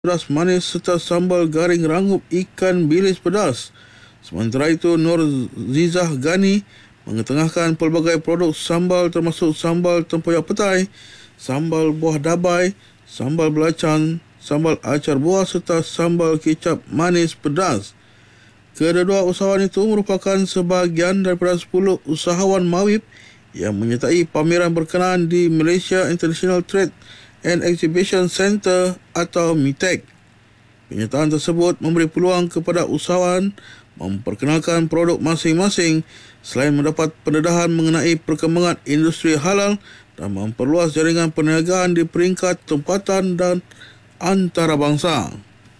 pedas manis serta sambal garing rangup ikan bilis pedas. Sementara itu, Nur Zizah Ghani mengetengahkan pelbagai produk sambal termasuk sambal tempoyak petai, sambal buah dabai, sambal belacan, sambal acar buah serta sambal kicap manis pedas. Kedua usahawan itu merupakan sebahagian daripada 10 usahawan mawib yang menyertai pameran berkenaan di Malaysia International Trade and Exhibition Centre atau MITEC. Penyertaan tersebut memberi peluang kepada usahawan memperkenalkan produk masing-masing selain mendapat pendedahan mengenai perkembangan industri halal dan memperluas jaringan perniagaan di peringkat tempatan dan antarabangsa.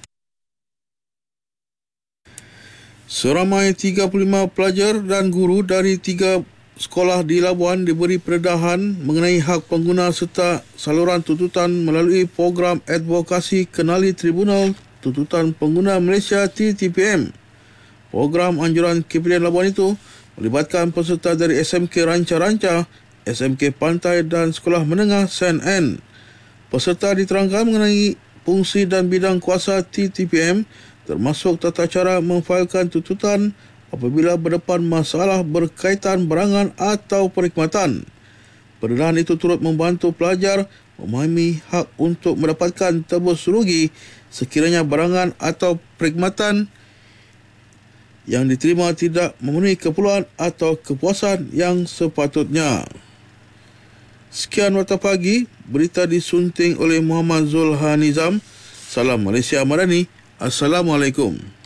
Seramai 35 pelajar dan guru dari 3 sekolah di Labuan diberi pendedahan mengenai hak pengguna serta saluran tuntutan melalui program advokasi Kenali Tribunal Tuntutan Pengguna Malaysia TTPM. Program anjuran KPDN Labuan itu melibatkan peserta dari SMK Ranca-Ranca, SMK Pantai dan Sekolah Menengah SNN. Peserta diterangkan mengenai fungsi dan bidang kuasa TTPM termasuk tata cara memfailkan tuntutan apabila berdepan masalah berkaitan barangan atau perkhidmatan. Pendedahan itu turut membantu pelajar memahami hak untuk mendapatkan tebus rugi sekiranya barangan atau perkhidmatan yang diterima tidak memenuhi keperluan atau kepuasan yang sepatutnya. Sekian Warta Pagi, berita disunting oleh Muhammad Zulhanizam. Salam Malaysia Madani. Assalamualaikum.